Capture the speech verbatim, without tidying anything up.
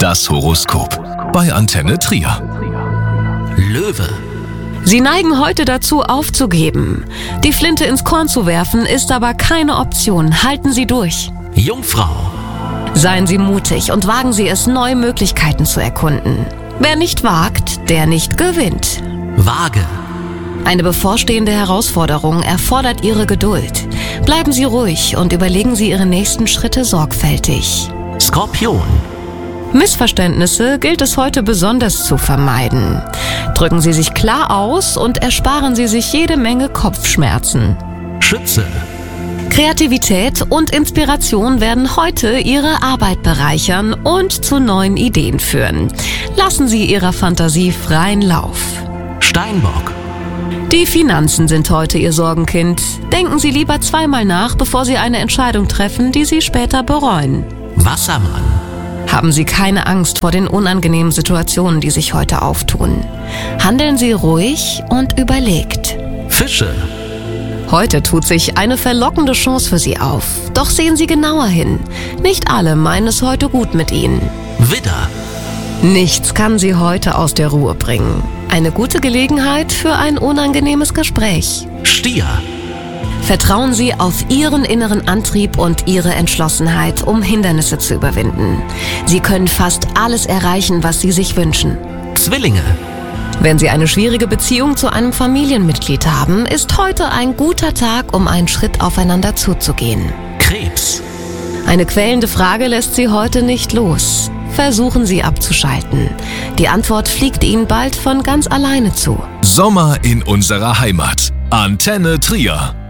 Das Horoskop bei Antenne Trier. Löwe. Sie neigen heute dazu, aufzugeben. Die Flinte ins Korn zu werfen, ist aber keine Option. Halten Sie durch. Jungfrau. Seien Sie mutig und wagen Sie es, neue Möglichkeiten zu erkunden. Wer nicht wagt, der nicht gewinnt. Waage. Eine bevorstehende Herausforderung erfordert Ihre Geduld. Bleiben Sie ruhig und überlegen Sie Ihre nächsten Schritte sorgfältig. Skorpion. Missverständnisse gilt es heute besonders zu vermeiden. Drücken Sie sich klar aus und ersparen Sie sich jede Menge Kopfschmerzen. Schütze. Kreativität und Inspiration werden heute Ihre Arbeit bereichern und zu neuen Ideen führen. Lassen Sie Ihrer Fantasie freien Lauf. Steinbock. Die Finanzen sind heute Ihr Sorgenkind. Denken Sie lieber zweimal nach, bevor Sie eine Entscheidung treffen, die Sie später bereuen. Wassermann. Haben Sie keine Angst vor den unangenehmen Situationen, die sich heute auftun. Handeln Sie ruhig und überlegt. Fische. Heute tut sich eine verlockende Chance für Sie auf. Doch sehen Sie genauer hin. Nicht alle meinen es heute gut mit Ihnen. Widder. Nichts kann Sie heute aus der Ruhe bringen. Eine gute Gelegenheit für ein unangenehmes Gespräch. Stier. Vertrauen Sie auf Ihren inneren Antrieb und Ihre Entschlossenheit, um Hindernisse zu überwinden. Sie können fast alles erreichen, was Sie sich wünschen. Zwillinge. Wenn Sie eine schwierige Beziehung zu einem Familienmitglied haben, ist heute ein guter Tag, um einen Schritt aufeinander zuzugehen. Krebs. Eine quälende Frage lässt Sie heute nicht los. Versuchen Sie abzuschalten. Die Antwort fliegt Ihnen bald von ganz alleine zu. Sommer in unserer Heimat. Antenne Trier.